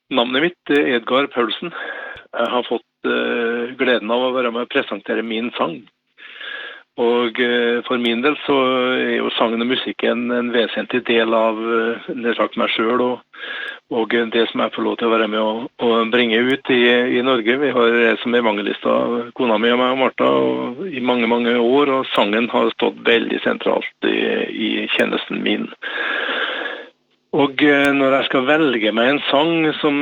Navnet mitt er Edgar Paulsen. Jeg har fått gleden av å være med og presentere min sang. Og for min del så er jo sangen og musikken en vesentlig del av meg selv og det som jeg får lov til å være med og bringe ut i Norge. Vi har som evangelister, kona mi og meg og Martha, i mange, mange år, og sangen har stått veldig sentralt i tjenesten min. Og når jeg skal velge meg en sang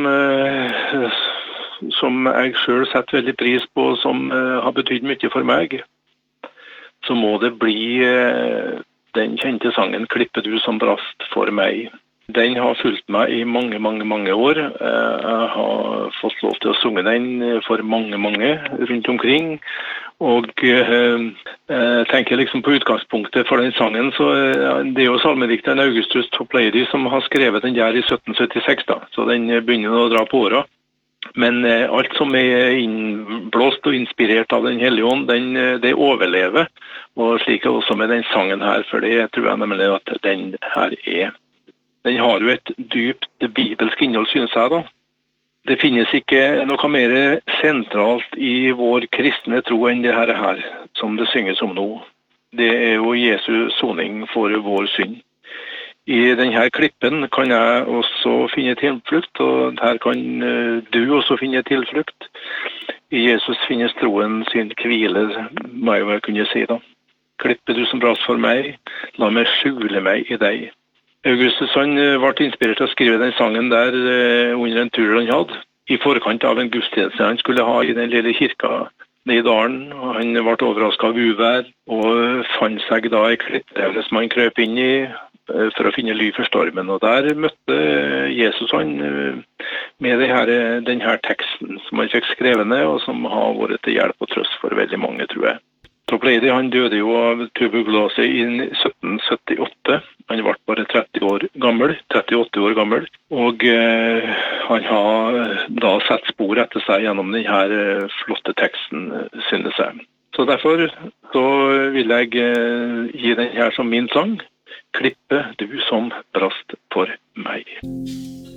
som jeg selv setter veldig pris på, som har betydd mye for meg, så må det bli den kjente sangen «Klippe du som brast for meg». Den har fulgt meg i mange, mange, mange år. Jeg har fått lov til å synge den for mange, mange rundt omkring. Og jeg tenker liksom på utgangspunktet for den sangen, så det er jo salmedikteren Augustus Toplady som har skrevet den der i 1776 da, så den begynner å dra på året. Men alt som er innblåst og inspirert av den hellige ånd, det overlever, og slik er også med den sangen her, for det tror jeg nemlig at den her er. Den har jo et dypt bibelsk innhold, synes jeg da. Det finnes ikke noe mer sentralt i vår kristne tro enn det her, som det synges om nå. Det er jo Jesu soning for vår synd. I denne klippen kan jeg også finne tilflukt, og her kan du også finne tilflukt. I Jesus finnes troen sin hvile, må jeg vel kunne si da. Klippe du som brast for meg, la meg skjule meg i deg. Augustus han ble inspirert til å skrive den sangen der under en tur han hadde, i forkant av en gudstjeneste han skulle ha i den lille kirka nede i dalen. Han ble overrasket av uvær og fant seg da i klippet som han krøp inn i for å finne ly for stormen. Og der møtte Jesus han med denne teksten som han fikk skrevet ned, og som har vært til hjelp og trøst for veldig mange, tror jeg. Toplady han døde jo av tuberkulose i 1778. Han ble bare 38 år gammel, og han har da sett spor etter seg gjennom denne flotte teksten, synes jeg. Så derfor så vil jeg gi den her som min sang, «Klippe du som brast for meg».